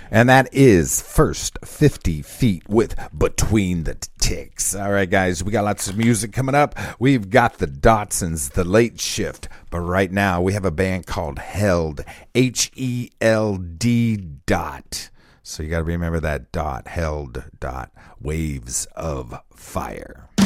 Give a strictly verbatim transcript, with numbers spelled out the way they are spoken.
And that is First fifty Feet with Between the Ticks. All right, guys, we got lots of music coming up. We've got the Dotsons, The Late Shift. But right now, we have a band called Held, H E L D dot. So you got to remember that dot, Held dot, Waves of Fire.